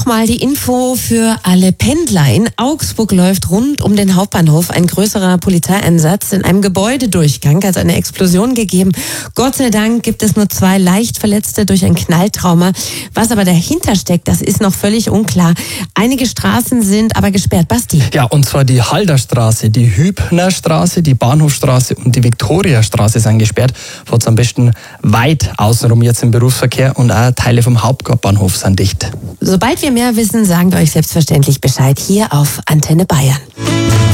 nochmal die Info für alle Pendler. In Augsburg läuft rund um den Hauptbahnhof ein größerer Polizeieinsatz in einem Gebäudedurchgang, hat eine Explosion gegeben. Gott sei Dank gibt es nur 2 leicht Verletzte durch ein Knalltrauma. Was aber dahinter steckt, das ist noch völlig unklar. Einige Straßen sind aber gesperrt. Basti? Ja, und zwar die Halderstraße, die Hübnerstraße, die Bahnhofstraße und die Viktoriastraße sind gesperrt. Fahrt's am besten weit außenrum jetzt im Berufsverkehr und auch Teile vom Hauptbahnhof sind dicht. Sobald wir mehr wissen, sagen wir euch selbstverständlich Bescheid hier auf Antenne Bayern.